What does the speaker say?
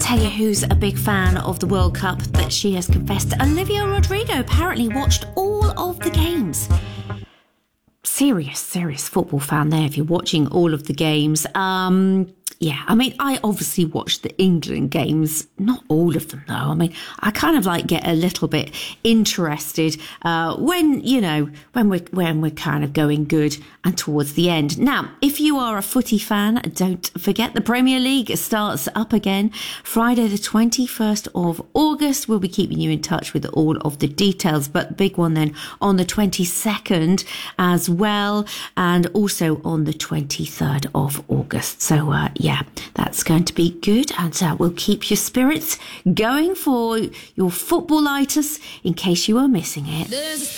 tell you who's a big fan of the World Cup that she has confessed. Olivia Rodrigo apparently watched all of the games. Serious football fan there if you're watching all of the games. I obviously watched the England games, not all of them though. I kind of get a little bit interested when we're kind of going good and towards the end. Now, if you are a footy fan, don't forget the Premier League starts up again Friday the 21st of August. We'll be keeping you in touch with all of the details, but the big one then on the 22nd as well, and also on the 23rd of August. So that's going to be good, and we'll keep your spirits going for your footballitis in case you are missing it.